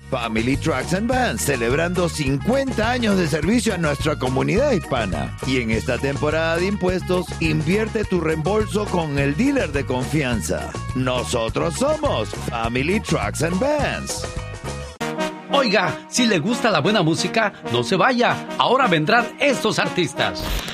Family Trucks and Vans, celebrando 50 años de servicio a nuestra comunidad hispana. Y en esta temporada de impuestos, invierte tu reembolso con el dealer de confianza. Nosotros somos Family Trucks and Vans. Oiga, si le gusta la buena música, no se vaya. Ahora vendrán estos artistas.